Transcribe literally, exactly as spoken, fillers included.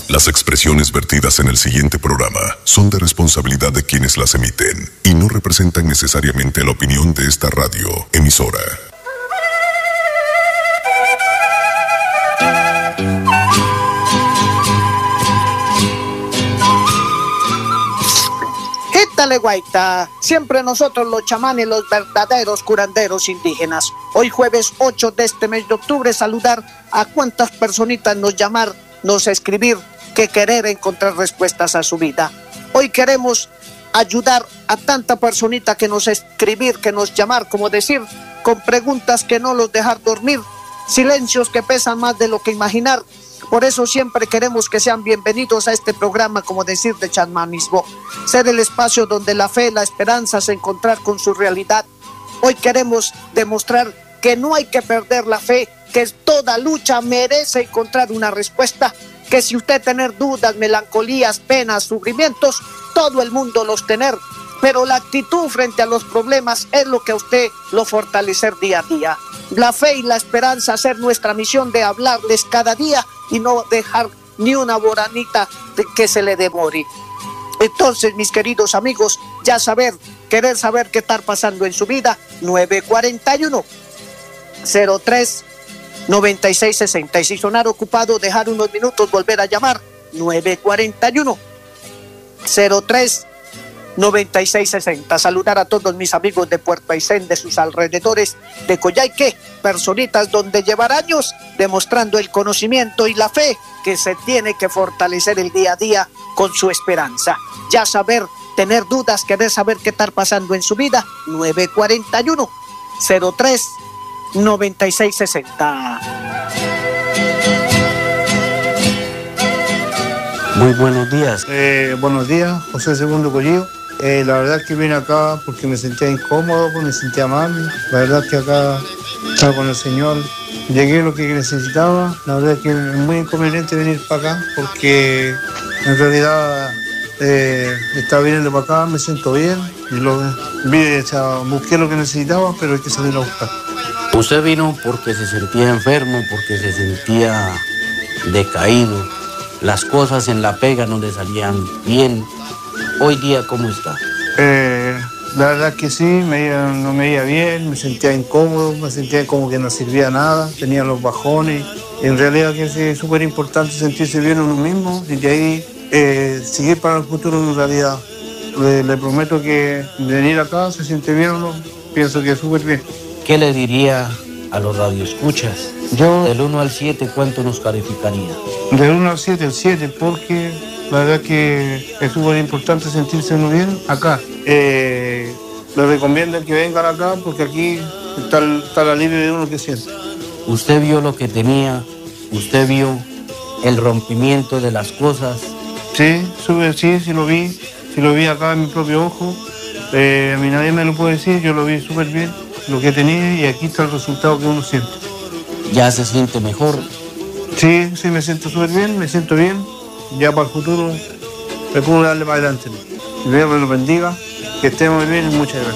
Las expresiones vertidas en el siguiente programa son de responsabilidad de quienes las emiten y no representan necesariamente la opinión de esta radio emisora. Dale guaita, siempre nosotros los chamanes, los verdaderos curanderos indígenas. Hoy jueves ocho de este mes de octubre, saludar a cuántas personitas nos llamar, nos escribir, que querer encontrar respuestas a su vida. Hoy queremos ayudar a tanta personita que nos escribir, que nos llamar, como decir, con preguntas que no los dejar dormir, silencios que pesan más de lo que imaginar. Por eso siempre queremos que sean bienvenidos a este programa, como decir, de chamanismo. Ser el espacio donde la fe, la esperanza se encontrar con su realidad. Hoy queremos demostrar que no hay que perder la fe, que toda lucha merece encontrar una respuesta, que si usted tener dudas, melancolías, penas, sufrimientos, todo el mundo los tener, pero la actitud frente a los problemas es lo que a usted lo fortalecer día a día. La fe y la esperanza ser nuestra misión de hablarles cada día y no dejar ni una boranita de que se le devore. Entonces, mis queridos amigos, ya saber, querer saber qué está pasando en su vida, nueve cuarenta y uno, cero tres, noventa y seis sesenta. Y si sonar ocupado, dejar unos minutos, volver a llamar, nueve cuarenta y uno, cero tres, noventa y seis sesenta. Saludar a todos mis amigos de Puerto Aysén, de sus alrededores, de Coyhaique, personitas donde llevar años demostrando el conocimiento y la fe que se tiene que fortalecer el día a día con su esperanza. Ya saber, tener dudas, querer saber qué está pasando en su vida, nueve cuarenta y uno, cero tres, noventa y seis sesenta. Muy buenos días. Eh, buenos días, José Segundo Collillo. Eh, la verdad es que vine acá porque me sentía incómodo, me sentía mal. La verdad es que acá estaba con el Señor. Llegué lo que necesitaba. La verdad es que es muy inconveniente venir para acá porque en realidad eh, estaba viniendo para acá, me siento bien. Y lo, vi, o sea, busqué lo que necesitaba, pero hay que salir a buscar. Usted vino porque se sentía enfermo, porque se sentía decaído. Las cosas en la pega no le salían bien. Hoy día, ¿cómo está? Eh, la verdad que sí, me, no me veía bien, me sentía incómodo, me sentía como que no servía nada, tenía los bajones. En realidad que es súper importante sentirse bien uno mismo y de ahí eh, seguir para el futuro en realidad. Le, le prometo que venir acá se siente bien o no, pienso que es súper bien. ¿Qué le diría a los radioescuchas? Yo, del uno al siete, ¿cuánto nos calificaría? Del uno al siete, el siete, porque la verdad que es súper importante sentirse uno bien acá. Eh, le recomiendo que vengan acá porque aquí está el, está el alivio de uno que siente. Usted vio lo que tenía, usted vio el rompimiento de las cosas. Sí, sube, sí, sí lo vi, sí lo vi acá en mi propio ojo. Eh, a mí nadie me lo puede decir, yo lo vi súper bien, lo que tenía, y aquí está el resultado que uno siente. ¿Ya se siente mejor? Sí, sí, me siento súper bien, me siento bien. Ya para el futuro me puedo darle para adelante. Que Dios me lo bendiga, que estemos bien y muchas gracias.